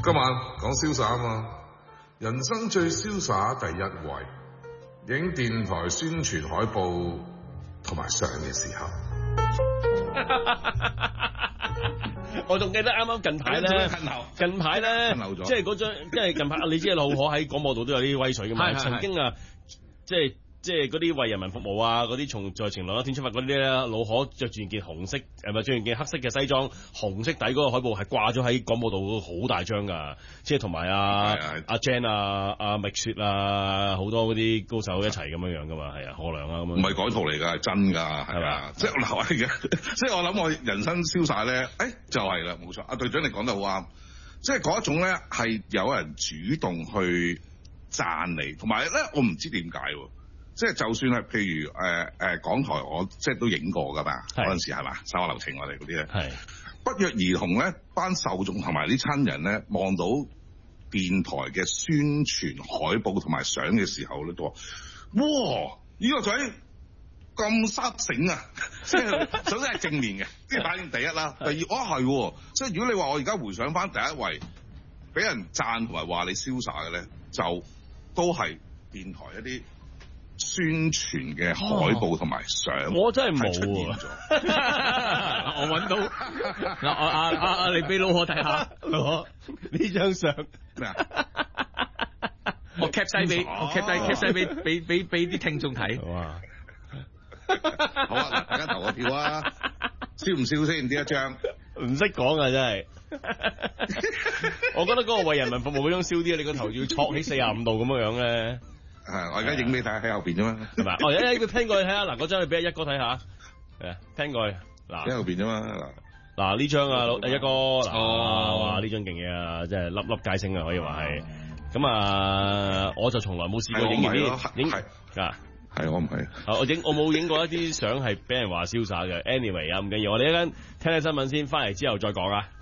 今晚講瀟灑啊嘛，人生最瀟灑第一位，影電台宣傳海報同埋相嘅時候。 我仲記得啱啱近排咧，即係嗰張，即係近排你知老可喺廣播道都有啲威水噶嘛，曾經啊，即係嗰啲為人民服務啊，嗰啲從在晴朗一天出發嗰啲咧，老可着住件紅色，着住件黑色嘅西裝，紅色底嗰個海報係掛咗喺廣播道好大張噶，即係同埋阿 Jan 阿蜜雪啊，好多嗰啲高手一齊咁樣噶嘛，係啊，賀良啊咁樣。 唔係改圖嚟㗎，係真㗎，係啊，即係嗱係嘅，即係我諗我人生瀟灑咧，就係啦，冇錯，阿隊長你講得好啱，即係嗰一種咧係有人主動去讚你，同埋咧我唔知點解喎。即係就算係譬如港台，我即係都影過㗎嘛，嗰陣時係嘛，手下留情我哋嗰啲咧，不約而同咧，班受眾同埋啲親人咧望到電台嘅宣傳海報同埋相嘅時候咧，都話：哇！呢個仔咁濕醒啊！即係首先係正面嘅，跟住反應第一啦，第二係喎，即係如果你話我而家回想翻第一位俾人讚同埋話你瀟灑嘅咧，就都係電台一啲宣傳嘅海報同埋相， 我真係冇我揾到嗱，你俾老可睇下，老可呢張相咩啊？我 cap 低俾啲聽眾睇。哇！ 好啊，大家投個票啊！燒唔燒先？呢一張唔識講啊，真係。我覺得嗰個為人民服務嗰張燒啲，你個頭要戳起45度咁樣咧。 我而家影俾你睇喺後邊啫嘛， 係咪？哦，一聽過去睇下，嗱，嗰張你俾一哥睇下，聽過去，嗱喺後邊啫嘛， 嗱呢張啊，一哥，哇呢張勁嘢啊，即係粒粒皆星啊，可以話係。咁啊，我就從來冇試過影影係我唔係， 我冇影過一啲相係俾人話瀟灑嘅。Anyway 啊，唔緊要，我哋一陣聽新聞先，翻嚟之後再講啊。